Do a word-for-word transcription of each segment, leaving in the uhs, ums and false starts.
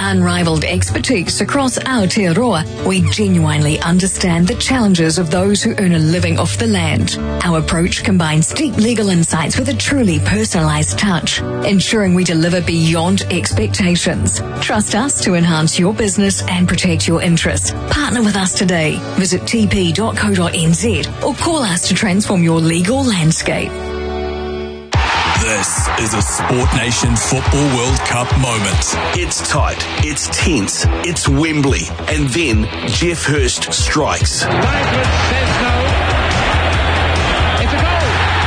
unrivaled expertise across Aotearoa, we genuinely understand the challenges of those who earn a living off the land. Our approach combines deep legal insights with a truly personalised touch, ensuring we deliver beyond expectations. Trust us to enhance your business and protect your interests. Partner with us today. Visit t p dot co dot n z or call us to transform your legal landscape. This is a Sport Nation Football World Cup moment. It's tight, it's tense, it's Wembley, and then Jeff Hurst strikes. Management says no. It's a goal.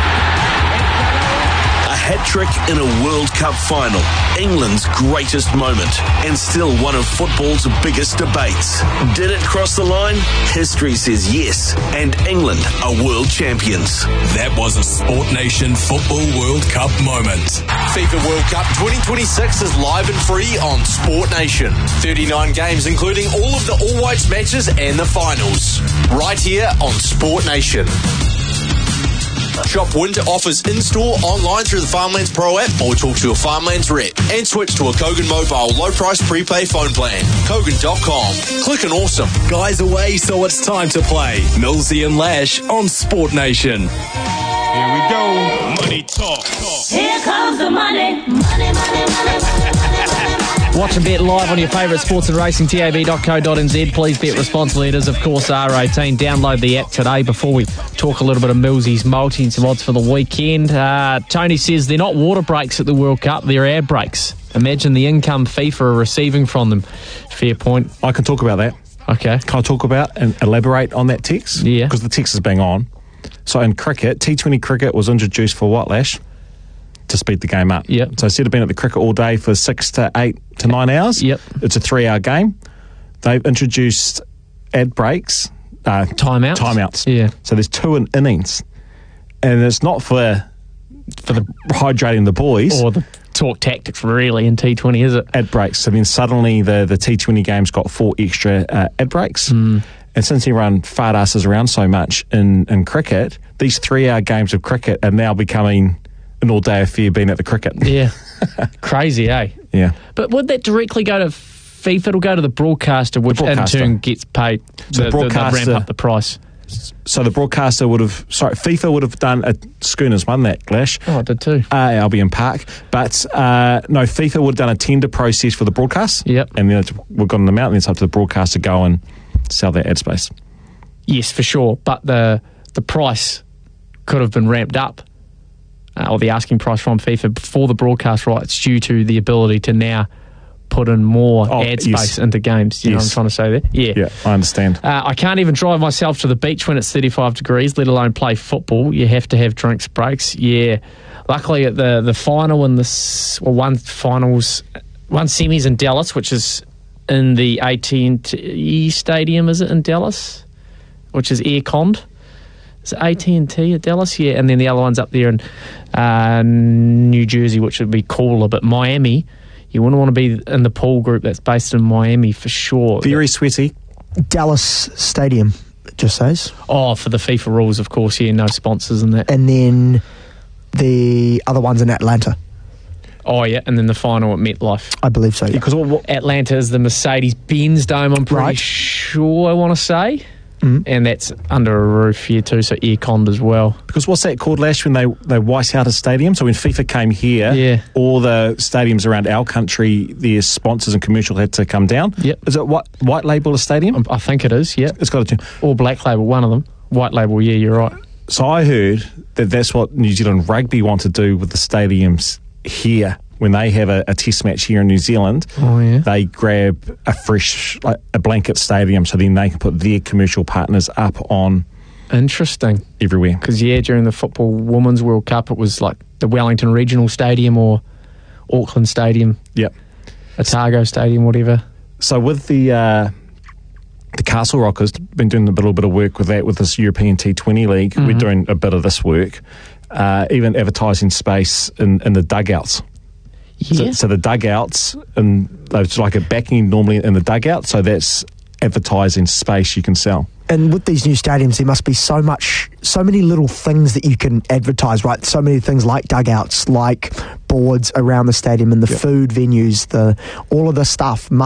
A hat-trick in a World Cup final, England's greatest moment, and still one of football's biggest debates. Did it cross the line? History says yes, and England are world champions. That was a Sport Nation Football World Cup moment. FIFA World Cup twenty twenty-six is live and free on Sport Nation. thirty-nine games, including all of the All Whites matches and the finals. Right here on Sport Nation. Shop winter offers in-store, online through the Farmlands Pro app, or talk to your Farmlands rep. And switch to a Kogan Mobile low-price prepay phone plan. Kogan dot com. Click and awesome. Guys away, so it's time to play. Millsy and Lash on Sport Nation. Here we go. Money talk. Here comes the money. Money, money, money, money, money. Watch and bet live on your favourite sports and racing, tab dot co dot n z. Please bet responsibly. It is, of course, R eighteen. Download the app today. Before we talk a little bit of Millsy's multi and some odds for the weekend, uh, Tony says they're not water breaks at the World Cup, they're air breaks. Imagine the income FIFA are receiving from them. Fair point. I can talk about that. Okay. Can I talk about and elaborate on that text? Yeah. Because the text is bang on. So in cricket, T twenty cricket was introduced for what, Lash? To speed the game up. Yep. So instead of being at the cricket all day for six to eight to nine hours, yep. It's a three-hour game. They've introduced ad breaks. Uh, timeouts? Timeouts. Yeah. So there's two in innings. And it's not for for the hydrating the boys. Or the talk tactics, really, in T twenty, is it? Ad breaks. So then suddenly the, the T twenty game's got four extra uh, ad breaks. Mm. And since everyone fart asses around so much in, in cricket, these three-hour games of cricket are now becoming an all-day affair being at the cricket. Yeah. Crazy, eh? Yeah. But would that directly go to FIFA? It'll go to the broadcaster, which the broadcaster. in turn gets paid. So the, the broadcaster, the, ramp up the price. So the broadcaster would have... Sorry, FIFA would have done... A, Schooners won that, Glash. Oh, I did too. Uh, Albion Park. But, uh, no, FIFA would have done a tender process for the broadcast. Yep. And then we've gotten them out, and it's up to the broadcaster to go and sell that ad space. Yes, for sure. But the the price could have been ramped up. Uh, or the asking price from FIFA before the broadcast rights, due to the ability to now put in more oh, ad space yes. into games. You yes. know what I'm trying to say there? Yeah. Yeah, I understand. Uh, I can't even drive myself to the beach when it's thirty-five degrees, let alone play football. You have to have drinks breaks. Yeah. Luckily, at the, the final and the well, one finals, one semis in Dallas, which is in the A T and T Stadium, is it in Dallas? Which is air-conned. Is it A T and T at Dallas? Yeah, and then the other one's up there in uh, New Jersey, which would be cooler. But Miami, you wouldn't want to be in the pool group that's based in Miami for sure. Very sweaty. Dallas Stadium, it just says. Oh, for the FIFA rules, of course, yeah, no sponsors in that. And then the other one's in Atlanta. Oh, yeah, and then the final at MetLife. I believe so, yeah. Because what, what, Atlanta is the Mercedes-Benz Dome, I'm pretty right. sure, I want to say. Mm. And that's under a roof here too, so air-conned as well. Because what's that called, Lash, when they, they white out a stadium? So when FIFA came here, yeah. all the stadiums around our country, their sponsors and commercial had to come down. Yep. Is it white, white label a stadium? I think it is, yeah. It's got a... Or black label, one of them. White label, yeah, you're right. So I heard that that's what New Zealand Rugby want to do with the stadiums here. When they have a, a test match here in New Zealand, oh, yeah. they grab a fresh, like a blanket stadium, so then they can put their commercial partners up on Interesting. everywhere. Because, yeah, during the Football Women's World Cup, it was like the Wellington Regional Stadium or Auckland Stadium. Yep. Otago Stadium, whatever. So with the uh, the Castle Rockers, been doing a little bit of work with that, with this European T twenty League. Mm-hmm. We're doing a bit of this work. Uh, even advertising space in, in the dugouts. Yeah. So, so the dugouts, and there's like a backing normally in the dugout, so that's advertising space you can sell. And with these new stadiums, there must be so much, so many little things that you can advertise, right? So many things like dugouts, like boards around the stadium and the yep. food venues, the all of the stuff.